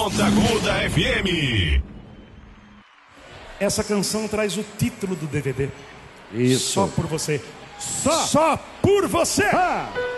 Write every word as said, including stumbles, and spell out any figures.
Ponta Gorda F M. Essa canção traz o título do D V D. Isso. Só por você. Só. Só por você. Ah.